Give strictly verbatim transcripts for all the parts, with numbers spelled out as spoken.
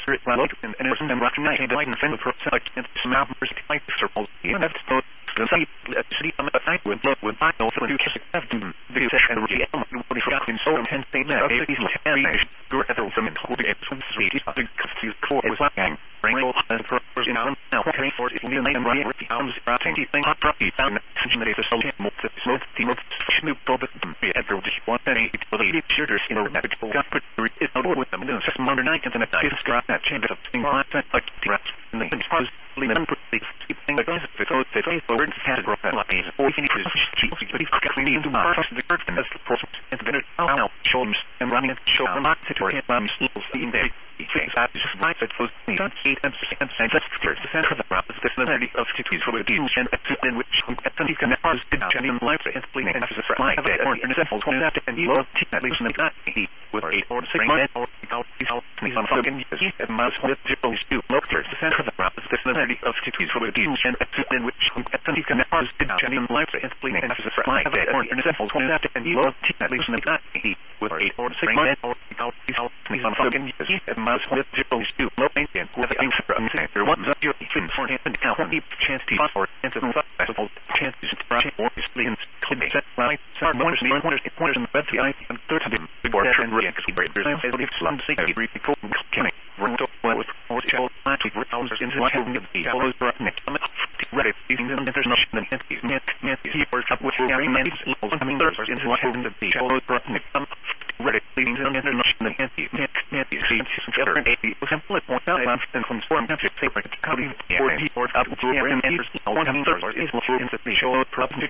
spirit like and energy and recognize the light and send the process against some numbers like circles even if it's the site let's see I'm at night with look with I know so you can have to video session the element what is got in so intense thing that these carry your other some including it some sweet is the confused core is like bring all the purpose in our now carry for it will name right with arms writing thing hot property found simulate the social most of the most team of snoop dogg the other just one thing it will be shooters in a reputable got is not with them in the system under night internet is got that change of thing like that like the rest and the supposedly number things thing like this because they face the word category like these or you need to keep but if you need to mark the first and that's the process and then now shows and running it show the market or hit them skills in there things that just like that was the eight and and and that's the center of the route is the necessity of cities for the teams and in which you can have the genuine life and explaining and just like that or in example when that and you at least like that with eight or six months or how how please on fucking and most with zero two locator the center of the route is the necessity of cities for the teams and in which you can have the genuine life and explaining and just like that or in example when that and you at least like that with eight or six months or how how please on fucking and most with zero two locator and with things for there was a your things for him and how many chance to for into the festival chance to brush or explain clearly that right start more than one hundred pointers in the bed the I and third time before and really because he break there's a belief slum say he break the cold killing run to with or chill actually for hours into like having the follows for next ready these international and entities met met he for up with your many I mean there's into like having the follows for next ready these international and entities met met see different eighty simple point out and conform to say for the county or he or out to and enters one hundred is into the show property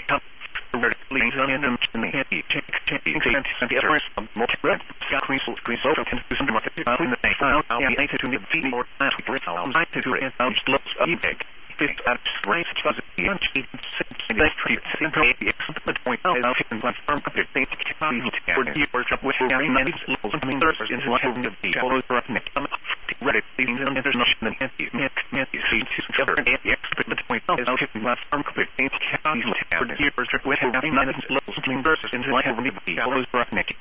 leads on in the happy check check and the others more red got result result can do some market in the file I'll be able to the feed or ask for it I'll like to do it and looks ebay fit at right because the entity they treat simple the point out I'll can confirm the thing for the or up with your many levels I mean there's in like having the follows for next ready leading on international and happy met met see together and the expert the point out I'll can confirm the thing for the years with having nine levels versus into like having the follows for next